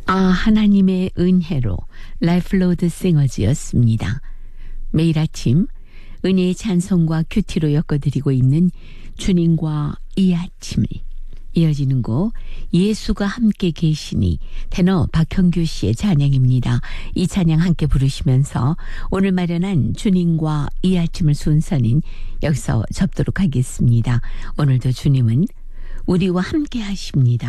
하나님의 은혜로 라이프 로드 싱어즈였습니다. 매일 아침 은혜의 찬송과 큐티로 엮어드리고 있는 주님과 이 아침을 이어지는 곡 예수가 함께 계시니 테너 박형규 씨의 찬양입니다. 이 찬양 함께 부르시면서 오늘 마련한 주님과 이 아침을 순서는 여기서 접도록 하겠습니다. 오늘도 주님은 우리와 함께 하십니다.